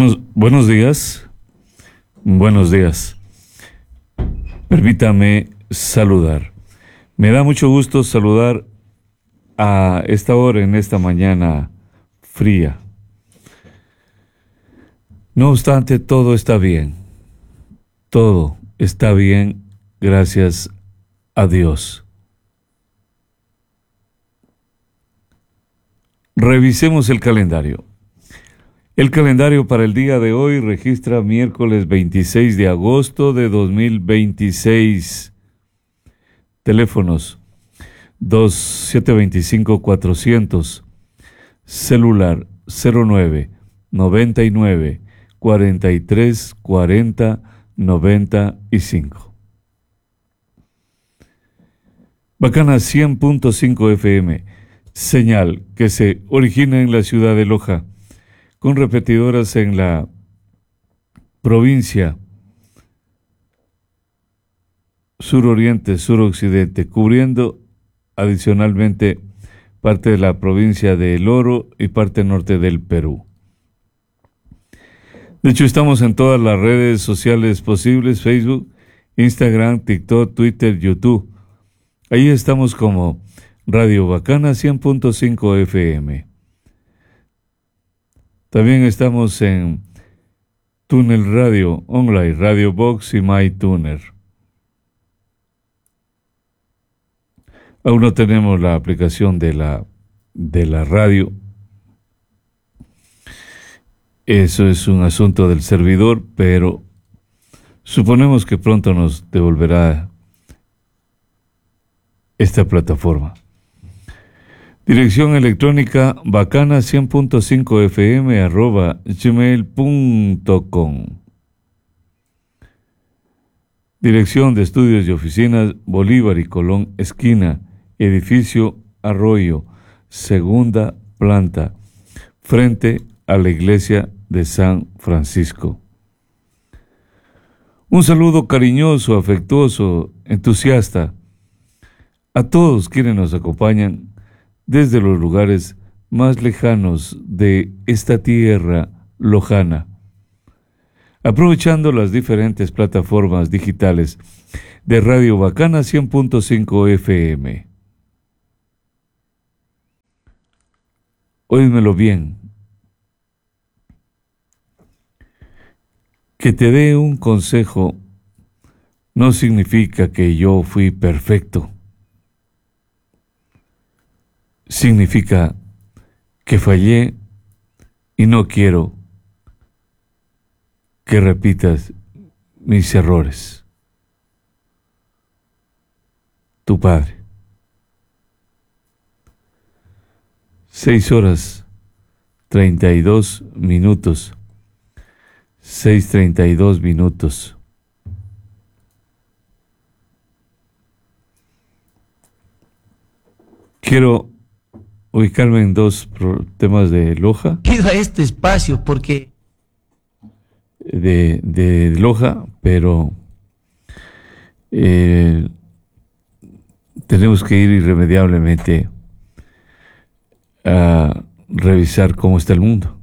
Buenos días, buenos días. Permítame saludar. Me da mucho gusto saludar a esta hora, en esta mañana fría. No obstante, todo está bien. Todo está bien, gracias a Dios. Revisemos el calendario. El calendario para el día de hoy registra miércoles 26 de agosto de 2026. Teléfonos 2725-400. Celular 09 99 43 40 95. Bacana 100.5 FM. Señal que se origina en la ciudad de Loja, con repetidoras en la provincia suroriente, suroccidente, cubriendo adicionalmente parte de la provincia de El Oro y parte norte del Perú. De hecho, estamos en todas las redes sociales posibles: Facebook, Instagram, TikTok, Twitter, YouTube. Ahí estamos como Radio Bacana 100.5 FM. También estamos en Tuner Radio Online, Radio Box y MyTuner. Aún no tenemos la aplicación de la radio. Eso es un asunto del servidor, pero suponemos que pronto nos devolverá esta plataforma. Dirección electrónica bacana100.5fm@gmail.com. Dirección de estudios y oficinas Bolívar y Colón, esquina, edificio Arroyo, segunda planta, frente a la iglesia de San Francisco. Un saludo cariñoso, afectuoso, entusiasta a todos quienes nos acompañan desde los lugares más lejanos de esta tierra lojana, aprovechando las diferentes plataformas digitales de Radio Bacana 100.5 FM. Óídmelo bien. Que te dé un consejo no significa que yo fui perfecto. Significa que fallé y no quiero que repitas mis errores. Tu padre. 6:32. 6:32. Quiero ubicarme en dos temas de Loja. Pido a este espacio porque de Loja, pero tenemos que ir irremediablemente a revisar cómo está el mundo.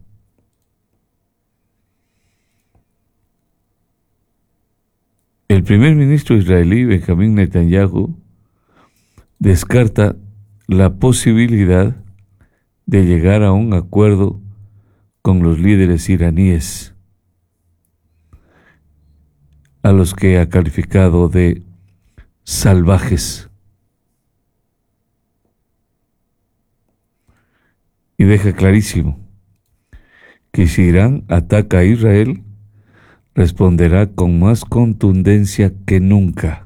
El primer ministro israelí, Benjamín Netanyahu, descarta la posibilidad de llegar a un acuerdo con los líderes iraníes, a los que ha calificado de salvajes, y deja clarísimo que si Irán ataca a Israel, responderá con más contundencia que nunca.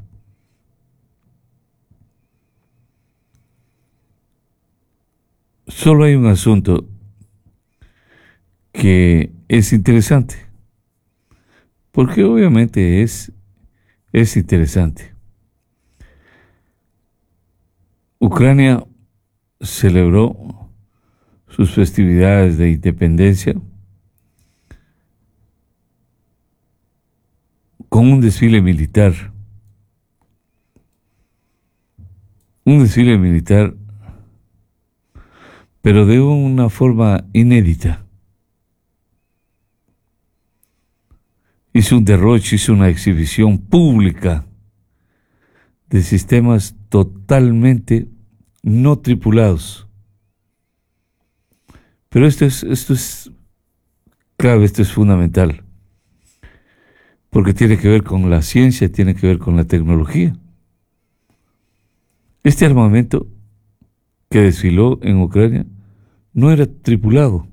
Solo hay un asunto que es interesante, porque obviamente es interesante. Ucrania celebró sus festividades de independencia con un desfile militar. Un desfile militar, pero de una forma inédita. hizo un derroche, hizo una exhibición pública de sistemas totalmente no tripulados. Pero esto es clave, esto es fundamental, porque tiene que ver con la ciencia, tiene que ver con la tecnología. Este armamento que desfiló en Ucrania no era tripulado.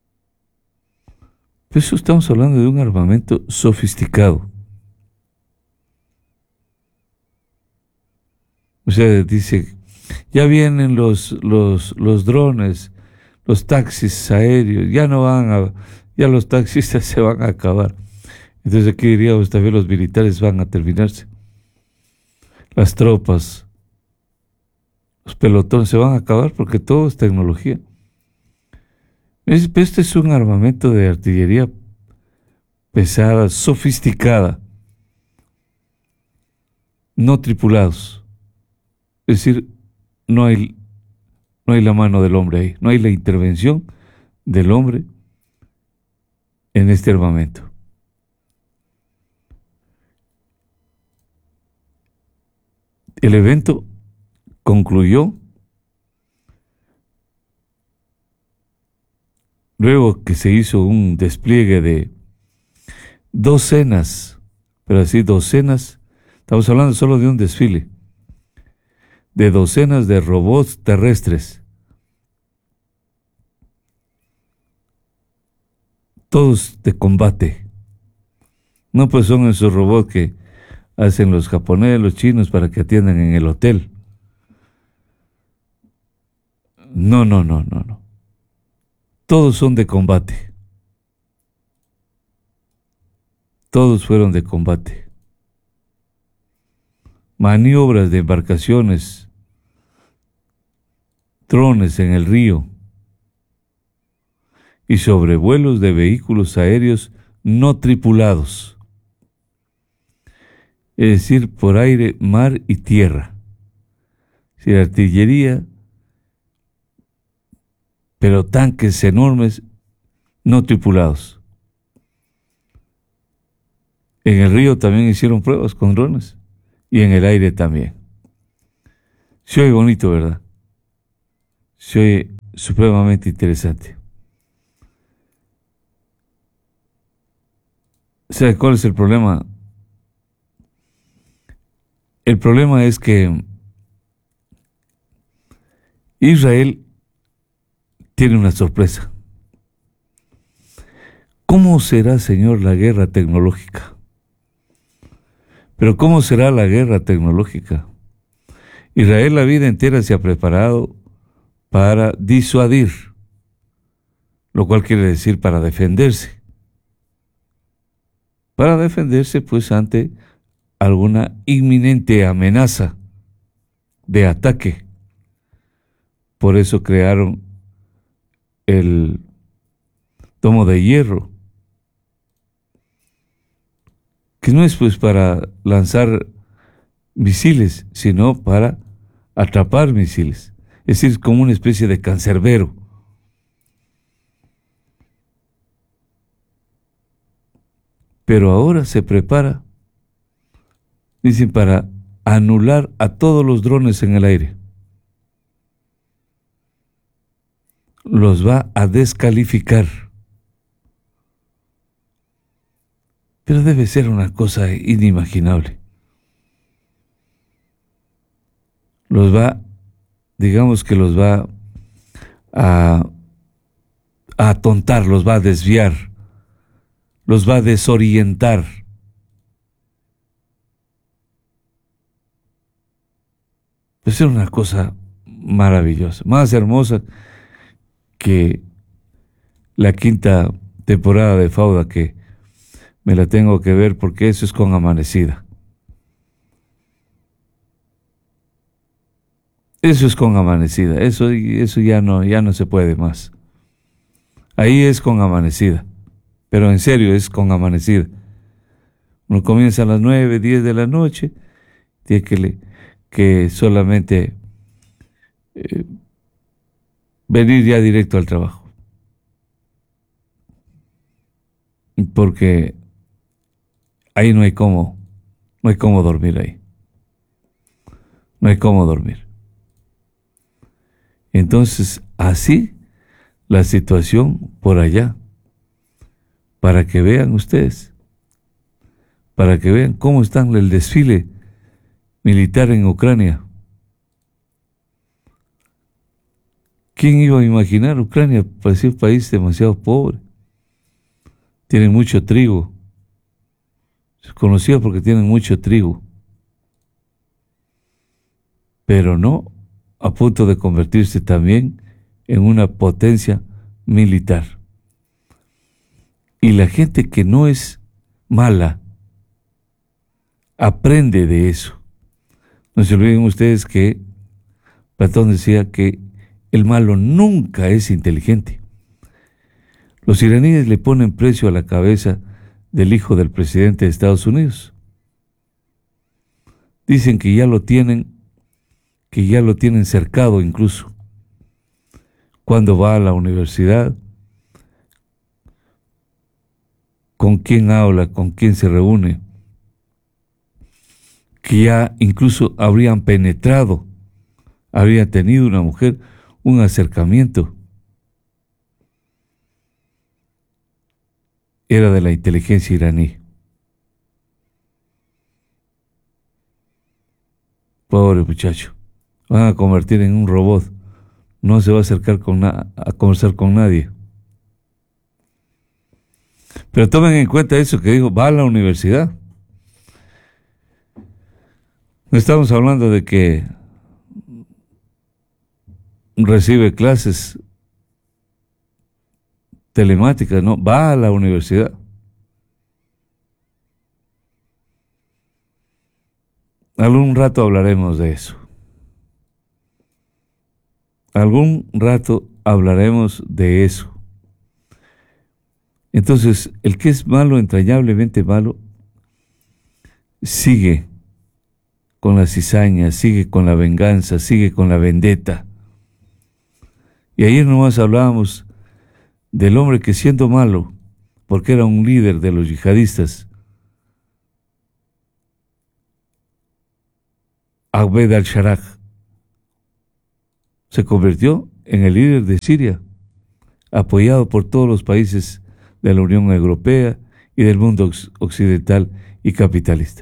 Por eso estamos hablando de un armamento sofisticado. O sea, dice, ya vienen los drones, los taxis aéreos, ya los taxistas se van a acabar. Entonces aquí diríamos también los militares van a terminarse. Las tropas, los pelotones se van a acabar porque todo es tecnología. Este es un armamento de artillería pesada, sofisticada, no tripulados. Es decir, no hay la mano del hombre ahí, no hay la intervención del hombre en este armamento. El evento concluyó luego que se hizo un despliegue de docenas, pero así docenas, estamos hablando solo de un desfile, de docenas de robots terrestres, todos de combate. No pues son esos robots que hacen los japoneses, los chinos para que atiendan en el hotel. No. Todos son de combate. Todos fueron de combate. Maniobras de embarcaciones, drones en el río y sobrevuelos de vehículos aéreos no tripulados. Es decir, por aire, mar y tierra. Si la artillería, pero tanques enormes no tripulados. En el río también hicieron pruebas con drones y en el aire también. Se oye bonito, ¿verdad? Se oye supremamente interesante. ¿Sabe cuál es el problema? El problema es que Israel tiene una sorpresa. ¿Cómo será, Señor, la guerra tecnológica? Pero ¿cómo será la guerra tecnológica? Israel la vida entera se ha preparado para disuadir, lo cual quiere decir para defenderse. Para defenderse, pues, ante alguna inminente amenaza de ataque. Por eso crearon el domo de hierro, que no es pues para lanzar misiles, sino para atrapar misiles. Es decir, como una especie de cancerbero. Pero ahora se prepara, dicen, para anular a todos los drones en el aire. Los va a descalificar. Pero debe ser una cosa inimaginable. Digamos que los va a atontar, los va a desviar, los va a desorientar. Pues era una cosa maravillosa, más hermosa que la quinta temporada de Fauda, que me la tengo que ver porque eso es con Amanecida. Eso es con Amanecida, eso ya no se puede más. Ahí es con Amanecida, pero en serio es con Amanecida. Uno comienza a las 9, 10 de la noche, tiene que solamente venir ya directo al trabajo. Porque ahí no hay cómo dormir ahí. No hay cómo dormir. Entonces, así la situación por allá, para que vean ustedes, para que vean cómo está el desfile militar en Ucrania. ¿Quién iba a imaginar? Ucrania parecía un país demasiado pobre. Tienen mucho trigo. Se conocía porque tienen mucho trigo. Pero no a punto de convertirse también en una potencia militar. Y la gente que no es mala aprende de eso. No se olviden ustedes que Platón decía que el malo nunca es inteligente. Los iraníes le ponen precio a la cabeza del hijo del presidente de Estados Unidos. Dicen que ya lo tienen cercado incluso. Cuando va a la universidad, con quién habla, con quién se reúne, que ya incluso habrían penetrado, habría tenido una mujer un acercamiento. Era de la inteligencia iraní. Pobre muchacho. Van a convertir en un robot. No se va a acercar a conversar con nadie. Pero tomen en cuenta eso que digo, va a la universidad. No estamos hablando de que recibe clases telemáticas, no, va a la universidad. Algún rato hablaremos de eso. Algún rato hablaremos de eso. Entonces, el que es malo, entrañablemente malo, sigue con la cizaña, sigue con la venganza, sigue con la vendetta. Y ayer nomás hablábamos del hombre que siendo malo, porque era un líder de los yihadistas, Ahmed al-Sharaa, se convirtió en el líder de Siria, apoyado por todos los países de la Unión Europea y del mundo occidental y capitalista.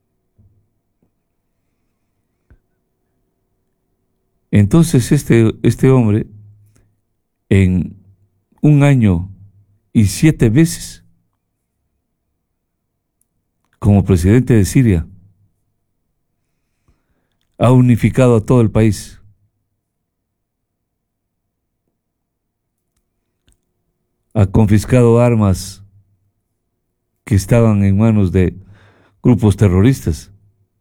Entonces este hombre, en 1 año y 7 meses, como presidente de Siria, ha unificado a todo el país. Ha confiscado armas que estaban en manos de grupos terroristas.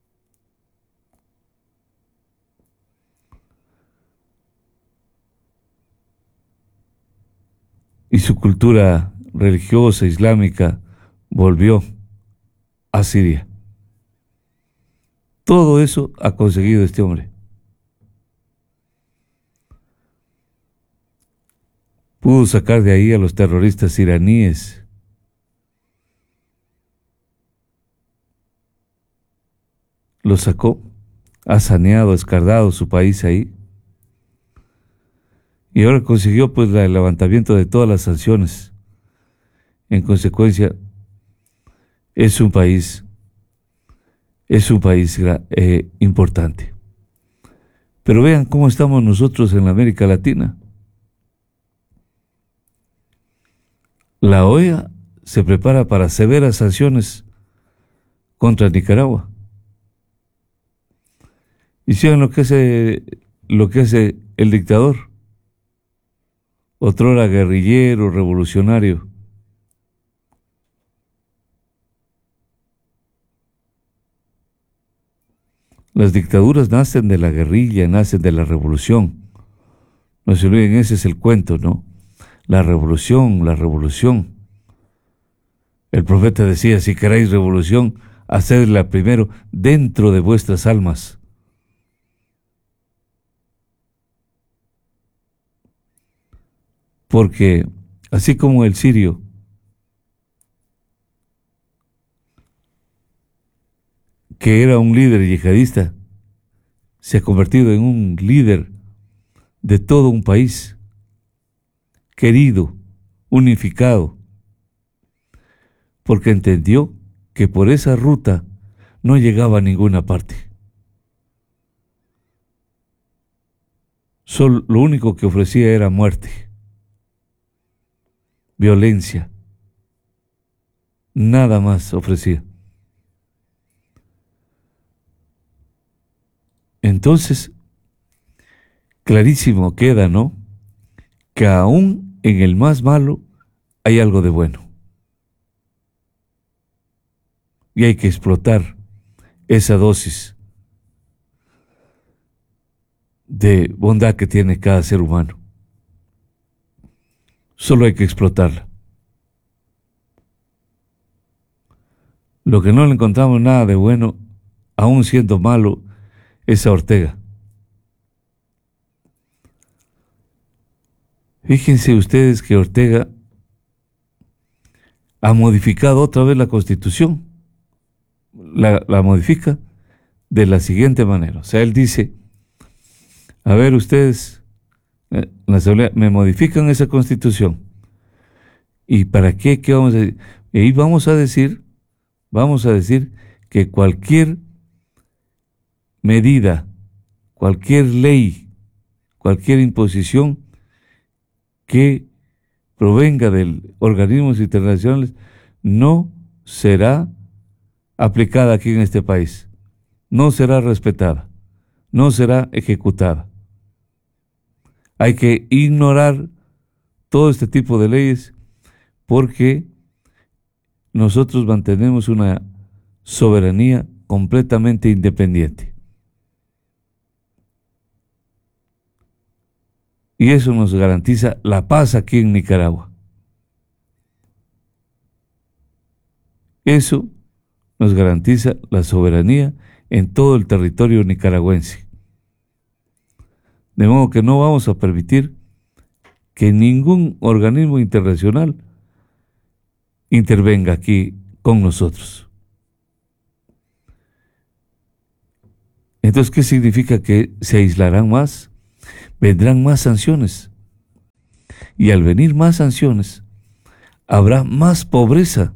Y su cultura religiosa islámica volvió a Siria. Todo eso ha conseguido este hombre. Pudo sacar de ahí a los terroristas iraníes. Los sacó, ha saneado, escardado su país ahí. Y ahora consiguió pues el levantamiento de todas las sanciones. En consecuencia, es un país importante. Pero vean cómo estamos nosotros en la América Latina. La OEA se prepara para severas sanciones contra Nicaragua. Hicieron lo que hace el dictador, otrora guerrillero, revolucionario. Las dictaduras nacen de la guerrilla, nacen de la revolución. No se olviden, ese es el cuento, ¿no? La revolución, la revolución. El profeta decía, si queréis revolución, hacedla primero dentro de vuestras almas. Porque así como el sirio que era un líder yihadista, se ha convertido en un líder de todo un país, querido, unificado, porque entendió que por esa ruta no llegaba a ninguna parte. Lo único que ofrecía era muerte, violencia, nada más ofrecía. Entonces, clarísimo queda, ¿no?, que aún en el más malo hay algo de bueno. Y hay que explotar esa dosis de bondad que tiene cada ser humano. Solo hay que explotarla. Lo que no le encontramos nada de bueno, aún siendo malo, es a Ortega. Fíjense ustedes que Ortega ha modificado otra vez la Constitución. La modifica de la siguiente manera. O sea, él dice, a ver ustedes, la Asamblea, me modifican esa Constitución. ¿Y para qué? ¿Qué vamos a decir? Y vamos a decir que cualquier medida, cualquier ley, cualquier imposición que provenga de organismos internacionales no será aplicada aquí en este país, no será respetada, no será ejecutada. Hay que ignorar todo este tipo de leyes porque nosotros mantenemos una soberanía completamente independiente. Y eso nos garantiza la paz aquí en Nicaragua. Eso nos garantiza la soberanía en todo el territorio nicaragüense. De modo que no vamos a permitir que ningún organismo internacional intervenga aquí con nosotros. Entonces, ¿qué significa? Que se aislarán más, vendrán más sanciones. Y al venir más sanciones, habrá más pobreza.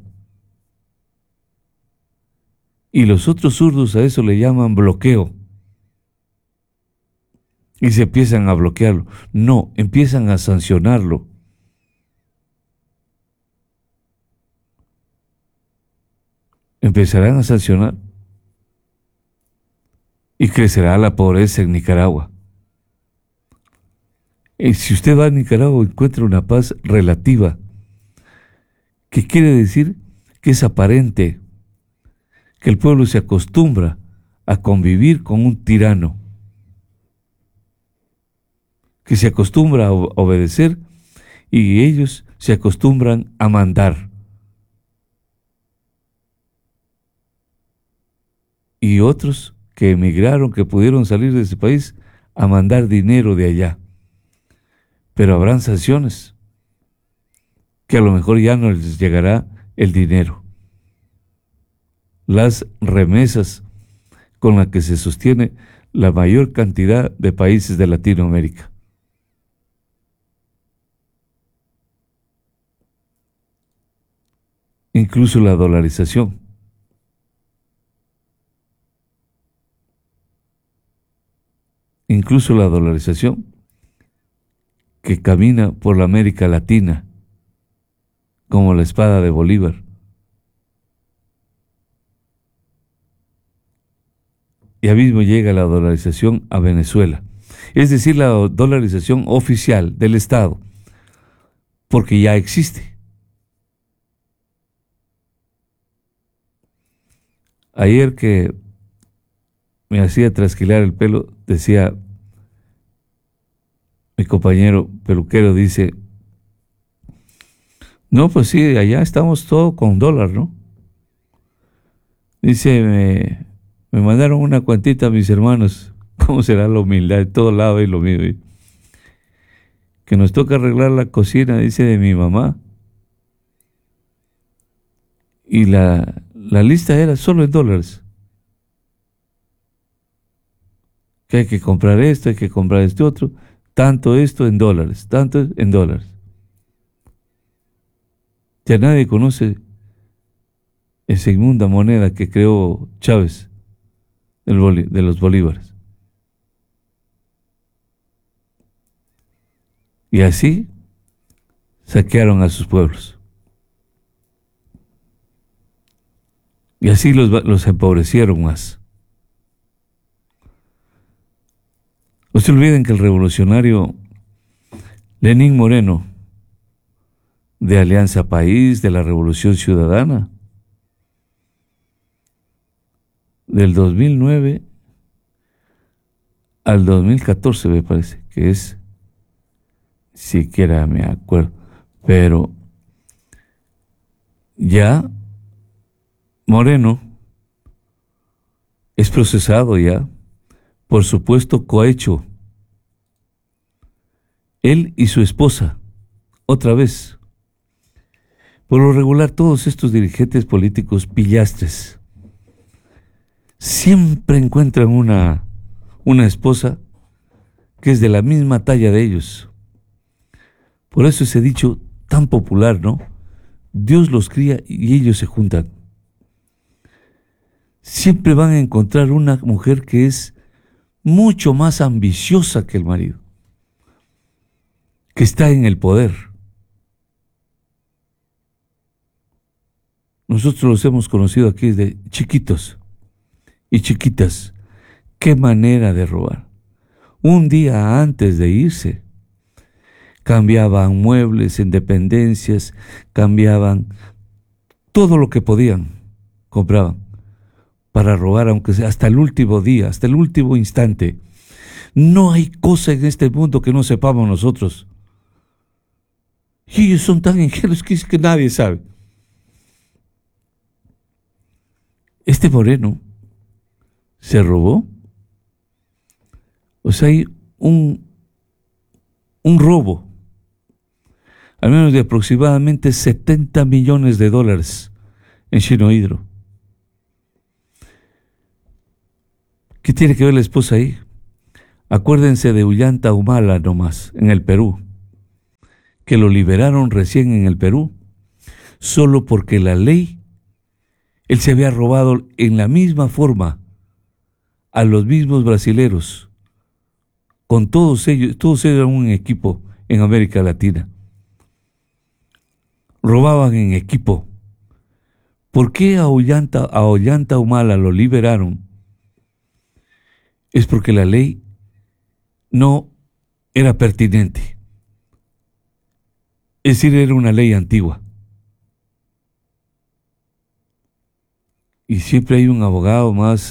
Y los otros zurdos a eso le llaman bloqueo. Y se empiezan a bloquearlo. No, empiezan a sancionarlo. Empezarán a sancionar. Y crecerá la pobreza en Nicaragua. Y si usted va a Nicaragua, encuentra una paz relativa. ¿Qué quiere decir? Que es aparente. Que el pueblo se acostumbra a convivir con un tirano, que se acostumbra a obedecer y ellos se acostumbran a mandar. Y otros que emigraron, que pudieron salir de ese país, a mandar dinero de allá. Pero habrán sanciones, que a lo mejor ya no les llegará el dinero. Las remesas con las que se sostiene la mayor cantidad de países de Latinoamérica. Incluso la dolarización. Incluso la dolarización que camina por la América Latina como la espada de Bolívar. Ya mismo llega la dolarización a Venezuela. Es decir, la dolarización oficial del Estado, porque ya existe. Ayer que me hacía trasquilar el pelo, decía mi compañero peluquero, dice, no, pues sí, allá estamos todos con dólar, ¿no? Dice, me mandaron una cuantita a mis hermanos. ¿Cómo será la humildad? De todo lado y lo mismo. Que nos toca arreglar la cocina, dice, de mi mamá. Y la lista era solo en dólares. que hay que comprar esto, hay que comprar este otro, tanto esto en dólares, tanto en dólares. Ya nadie conoce esa inmunda moneda que creó Chávez de los bolívares. Y así saquearon a sus pueblos. Y así los empobrecieron más. No se olviden que el revolucionario Lenín Moreno, de Alianza País, de la Revolución Ciudadana, del 2009 al 2014 me parece que es, siquiera me acuerdo, pero ya Moreno es procesado ya por supuesto cohecho. Él y su esposa, otra vez. Por lo regular, todos estos dirigentes políticos pillastres siempre encuentran una esposa que es de la misma talla de ellos. Por eso ese dicho tan popular, ¿no? Dios los cría y ellos se juntan. Siempre van a encontrar una mujer que es mucho más ambiciosa que el marido, que está en el poder. Nosotros los hemos conocido aquí desde chiquitos y chiquitas. Qué manera de robar. Un día antes de irse, cambiaban muebles en dependencias, cambiaban todo lo que podían, compraban para robar, aunque sea hasta el último día, hasta el último instante. No hay cosa en este mundo que no sepamos nosotros. Y ellos son tan ingenuos que es que nadie sabe. Este Moreno se robó. O sea, hay un robo, al menos de aproximadamente 70 millones de dólares en Chinohidro. ¿Qué tiene que ver la esposa ahí? Acuérdense de Ollanta Humala nomás, en el Perú, que lo liberaron recién en el Perú, solo porque la ley, él se había robado en la misma forma a los mismos brasileros, con todos ellos eran un equipo en América Latina. Robaban en equipo. ¿Por qué a Ollanta Humala lo liberaron? Es porque la ley no era pertinente. Es decir, era una ley antigua. Y siempre hay un abogado más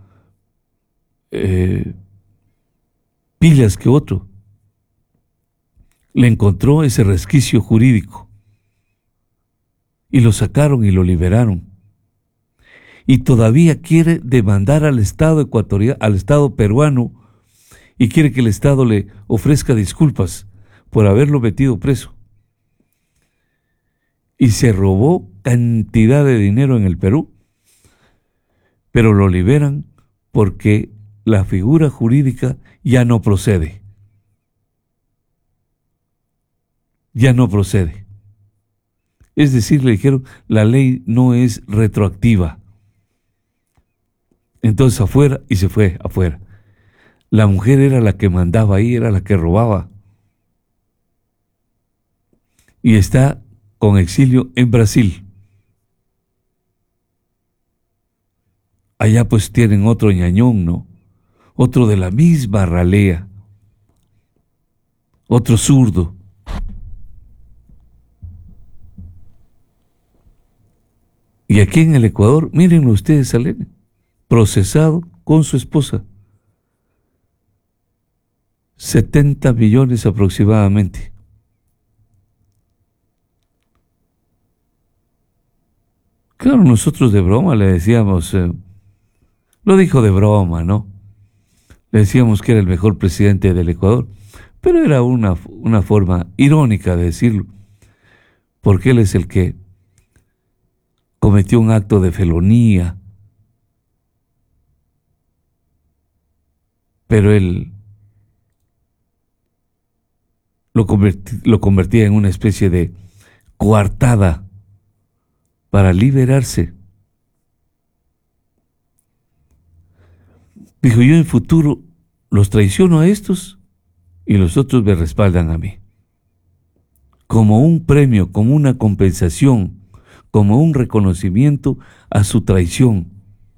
pilas que otro. Le encontró ese resquicio jurídico. Y lo sacaron y lo liberaron. Y todavía quiere demandar al Estado ecuatoriano, al Estado peruano, y quiere que el Estado le ofrezca disculpas por haberlo metido preso. Y se robó cantidad de dinero en el Perú, pero lo liberan porque la figura jurídica ya no procede. Ya no procede. Es decir, le dijeron, la ley no es retroactiva. Entonces afuera, y se fue afuera. La mujer era la que mandaba ahí, era la que robaba. Y está con exilio en Brasil. Allá pues tienen otro ñañón, ¿no? Otro de la misma ralea. Otro zurdo. Y aquí en el Ecuador, mírenlo ustedes, Salene, procesado con su esposa. 70 millones aproximadamente. Claro, nosotros de broma le decíamos, lo dijo de broma, ¿no? Le decíamos que era el mejor presidente del Ecuador, pero era una forma irónica de decirlo, porque él es el que cometió un acto de felonía. pero él lo convertía en una especie de coartada para liberarse. Dijo, yo en futuro los traiciono a estos y los otros me respaldan a mí. Como un premio, como una compensación, como un reconocimiento a su traición.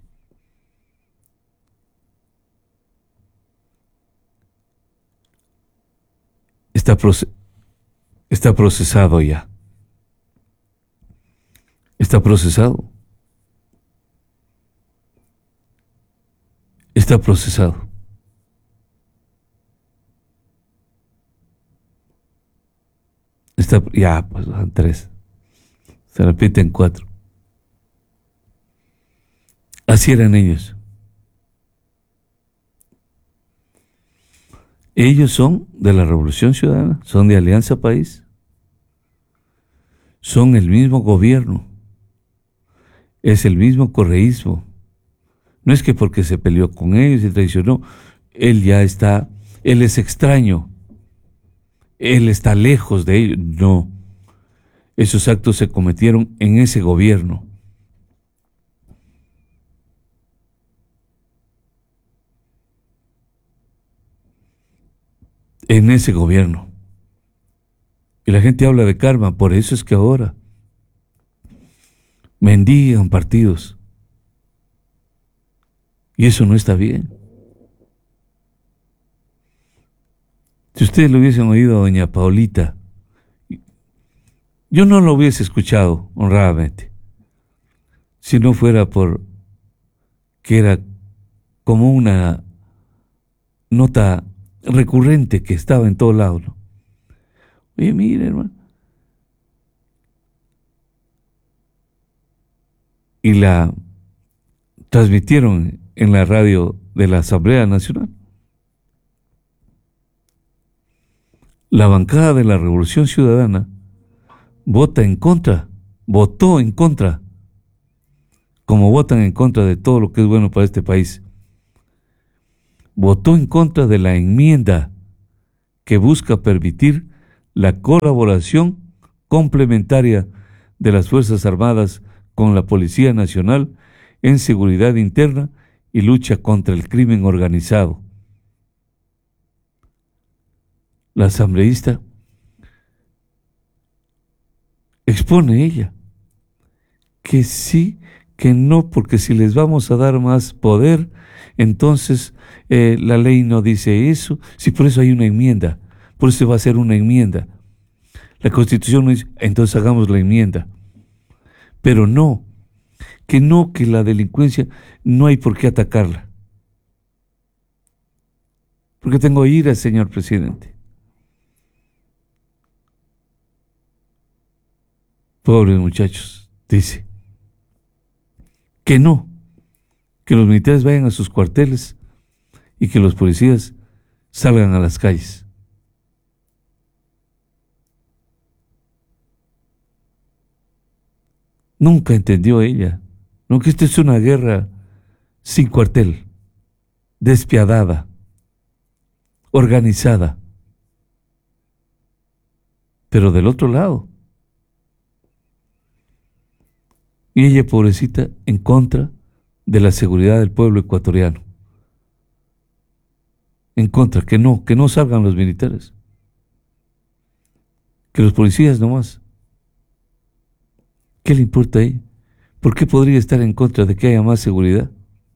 Está procesado ya. Está procesado. Está procesado. Ya, pues van 3. Se repiten 4. Así eran ellos. Ellos son de la Revolución Ciudadana, son de Alianza País, son el mismo gobierno, es el mismo correísmo. No es que porque se peleó con ellos y traicionó, él es extraño, él está lejos de ellos. No, esos actos se cometieron en ese gobierno. En ese gobierno. Y la gente habla de karma, por eso es que ahora mendigan partidos. Y eso no está bien. Si ustedes lo hubiesen oído a doña Paulita, yo no lo hubiese escuchado honradamente, si no fuera por que era como una nota recurrente que estaba en todo lado, ¿no? Oye, mire, hermano. Y la transmitieron en la radio de la Asamblea Nacional. La bancada de la Revolución Ciudadana votó en contra, como votan en contra de todo lo que es bueno para este país. Votó en contra de la enmienda que busca permitir la colaboración complementaria de las Fuerzas Armadas con la Policía Nacional en seguridad interna y lucha contra el crimen organizado. La asambleísta expone ella que sí, que no, porque si les vamos a dar más poder, entonces la ley no dice eso. Sí, por eso hay una enmienda, por eso va a ser una enmienda. La Constitución no dice, entonces hagamos la enmienda. Pero no, que la delincuencia no hay por qué atacarla. Porque tengo ira, señor presidente. Pobres muchachos, dice. Que no, que los militares vayan a sus cuarteles y que los policías salgan a las calles. Nunca entendió ella, no, que esto es una guerra sin cuartel, despiadada, organizada. Pero del otro lado. Y ella, pobrecita, en contra de la seguridad del pueblo ecuatoriano. En contra, que no salgan los militares. Que los policías nomás. ¿Qué le importa a ella? ¿Por qué podría estar en contra de que haya más seguridad?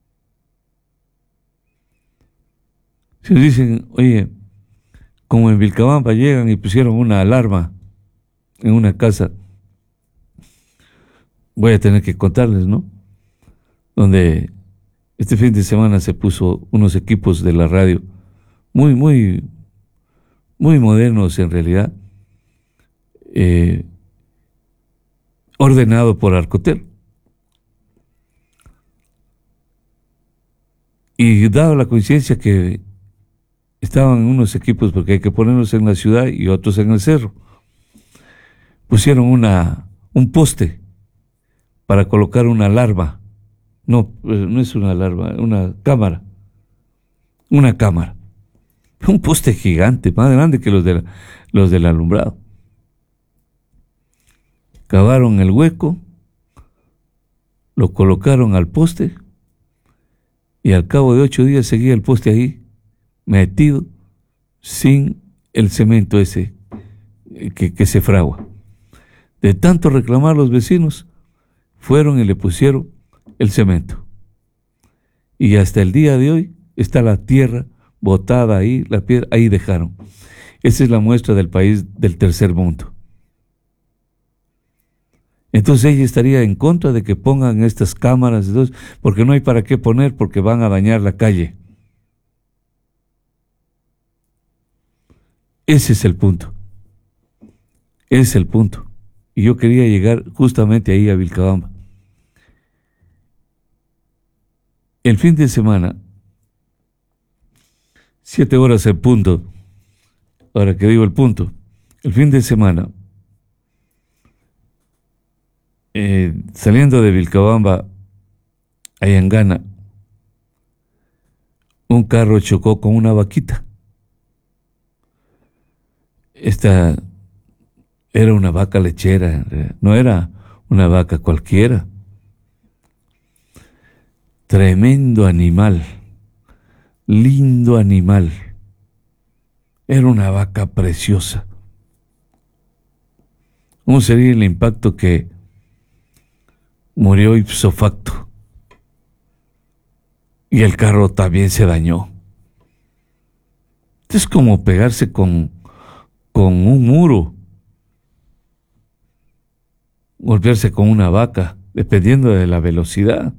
Si nos dicen, oye, como en Vilcabamba llegan y pusieron una alarma en una casa, voy a tener que contarles, ¿no? Donde este fin de semana se puso unos equipos de la radio muy, muy, muy modernos en realidad, ordenado por Arcotel. Y dado la coincidencia que estaban unos equipos, porque hay que ponerlos en la ciudad y otros en el cerro, pusieron un poste para colocar una alarma. No es una alarma, una una cámara. Un poste gigante, más grande que los del alumbrado. Cavaron el hueco, lo colocaron al poste y al cabo de 8 días seguía el poste ahí, metido, sin el cemento ese que se fragua. De tanto reclamar los vecinos, fueron y le pusieron el cemento. Y hasta el día de hoy está la tierra botada ahí, la piedra, ahí dejaron. Esa es la muestra del país del tercer mundo. Entonces ella estaría en contra de que pongan estas cámaras, porque no hay para qué poner, porque van a dañar la calle. Ese es el punto. Ese es el punto. Y yo quería llegar justamente ahí a Vilcabamba. El fin de semana, 7 horas en punto, ahora que digo el punto, el fin de semana, saliendo de Vilcabamba a Yangana, un carro chocó con una vaquita. Esta era una vaca lechera, no era una vaca cualquiera. Tremendo animal, lindo animal. Era una vaca preciosa. ¿Cómo sería el impacto que murió ipso facto? Y el carro también se dañó. Es como pegarse con un muro, golpearse con una vaca, dependiendo de la velocidad.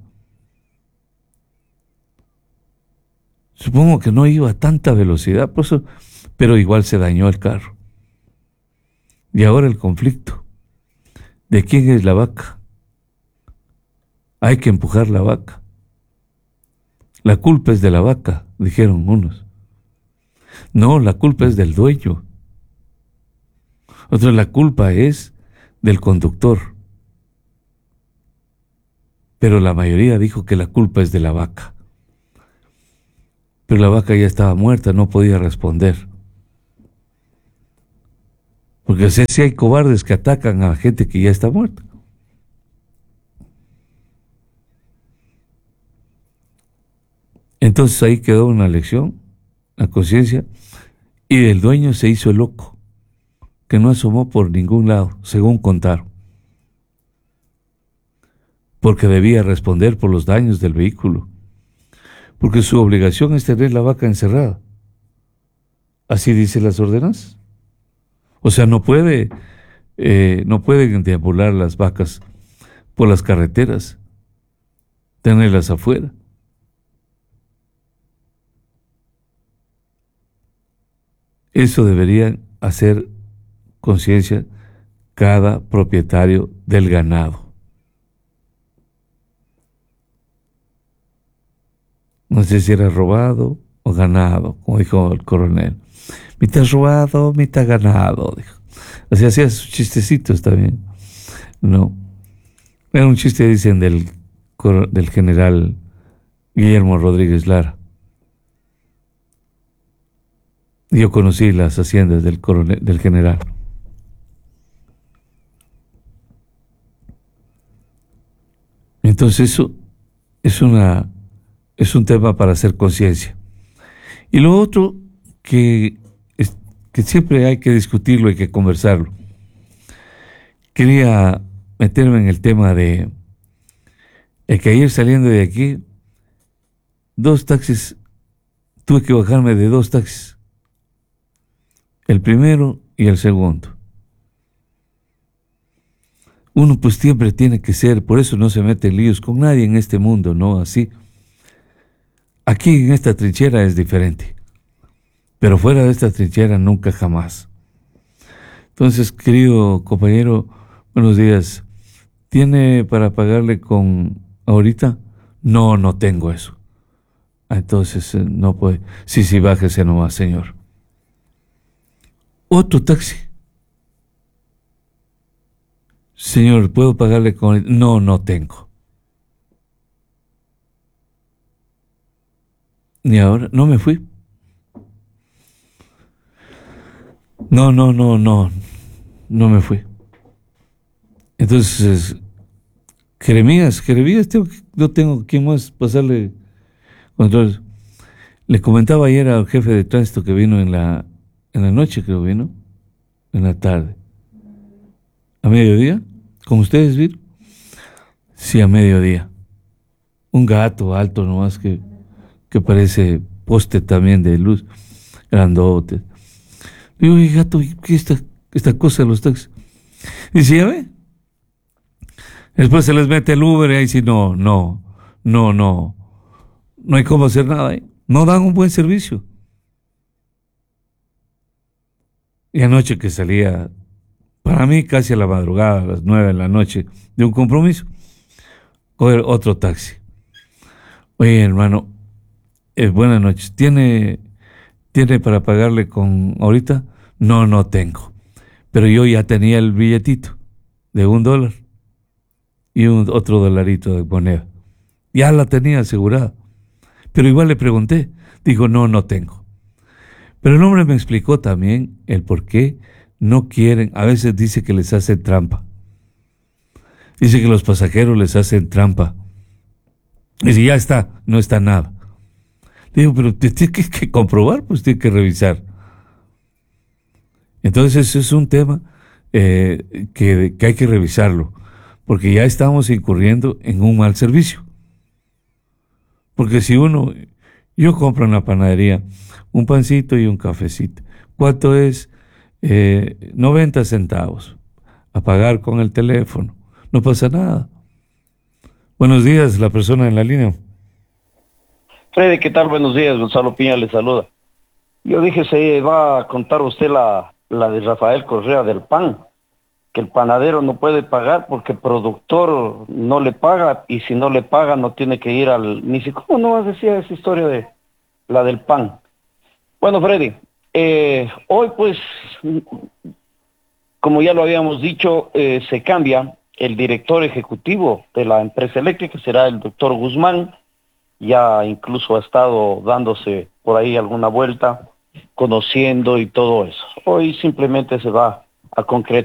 Supongo que no iba a tanta velocidad, por eso, pero igual se dañó el carro. Y ahora el conflicto. ¿De quién es la vaca? Hay que empujar la vaca. La culpa es de la vaca, dijeron unos. No, la culpa es del dueño. Otros, la culpa es del conductor. Pero la mayoría dijo que la culpa es de la vaca. Pero la vaca ya estaba muerta, no podía responder. Porque si hay cobardes que atacan a la gente que ya está muerta. Entonces ahí quedó una lección, la conciencia, y el dueño se hizo el loco, que no asomó por ningún lado, según contaron. Porque debía responder por los daños del vehículo. Porque su obligación es tener la vaca encerrada. Así dicen las ordenanzas. O sea, no pueden deambular las vacas por las carreteras, tenerlas afuera. Eso deberían hacer conciencia cada propietario del ganado. No sé si era robado o ganado, como dijo el coronel. Mitad robado, mitad ganado, dijo. Así hacía sus chistecitos también. No. Era un chiste, dicen, del general Guillermo Rodríguez Lara. Yo conocí las haciendas del general. Entonces eso es un tema para hacer conciencia. Y lo otro que siempre hay que discutirlo, hay que conversarlo. Quería meterme en el tema de que ayer saliendo de aquí, tuve que bajarme de 2 taxis. El primero y el segundo. Uno pues siempre tiene que ser, por eso no se mete en líos con nadie en este mundo, ¿no? Así. Aquí en esta trinchera es diferente. Pero fuera de esta trinchera nunca jamás. Entonces, querido compañero, buenos días. ¿Tiene para pagarle con ahorita? No, no tengo eso. Entonces, no puede. Sí, bájese nomás, señor. Otro taxi. Señor, ¿puedo pagarle con...? No, no tengo. Y ahora no me fui. No me fui. Entonces, Jeremías, no tengo quién más pasarle control. Le comentaba ayer al jefe de tránsito que vino en la noche, creo vino, en la tarde. ¿A mediodía? ¿Con ustedes, Vir? Sí, a mediodía. Un gato alto nomás que parece poste también de luz, grandote. Digo, oye, gato, ¿qué es esta cosa de los taxis? Dice, ya ve. Después se les mete el Uber y ahí sí, no hay cómo hacer nada ahí. No dan un buen servicio. Y anoche que salía, para mí casi a la madrugada, a las 9 de la noche, de un compromiso, coger otro taxi. Oye, hermano, buenas noches. ¿Tiene para pagarle con ahorita? No tengo. Pero yo ya tenía el billetito de $1 y otro dolarito de moneda. Ya la tenía asegurada. Pero igual le pregunté. Dijo, no tengo. Pero el hombre me explicó también el por qué no quieren. A veces dice que les hacen trampa. Dice que los pasajeros les hacen trampa. Dice, ya está, no está nada. Digo, pero tiene que comprobar, pues tiene que revisar. Entonces es un tema que hay que revisarlo, porque ya estamos incurriendo en un mal servicio. Porque si yo compro en la panadería un pancito y un cafecito, ¿cuánto es? 90 centavos, a pagar con el teléfono, no pasa nada. Buenos días, la persona en la línea. Freddy, ¿qué tal? Buenos días, Gonzalo Piña le saluda. Yo dije, se va a contar usted la de Rafael Correa del pan, que el panadero no puede pagar porque el productor no le paga, y si no le paga no tiene que ir ni si cómo no más decía esa historia de la del pan. Bueno, Freddy, hoy pues, como ya lo habíamos dicho, se cambia el director ejecutivo de la empresa eléctrica, será el doctor Guzmán. Ya incluso ha estado dándose por ahí alguna vuelta, conociendo y todo eso. Hoy simplemente se va a concretar